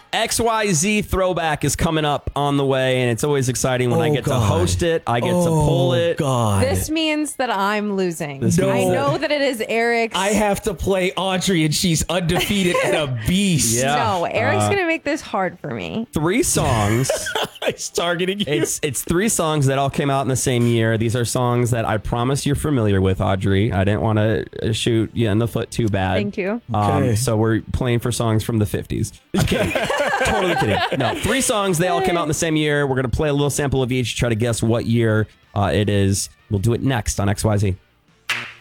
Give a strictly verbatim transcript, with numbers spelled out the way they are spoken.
X Y Z Throwback is coming up on the way, and it's always exciting when Oh, I get God. to host it. I get oh, to pull it. God. This means that I'm losing. This No. I means know that it is Eric's. I have to play Audrey, and she's undefeated and a beast. Yeah. No, Eric's Uh, going to make this hard for me. Three songs. He's targeting you. It's it's three songs that all came out in the same year. These are songs that I promise you're familiar with, Audrey. I didn't want to shoot you in the foot too bad. Thank you. Um, Okay. so we're playing for songs from the fifties. I'm kidding. Totally kidding. No, three songs. They all came out in the same year. We're going to play a little sample of each, try to guess what year uh, it is. We'll do it next on X Y Z.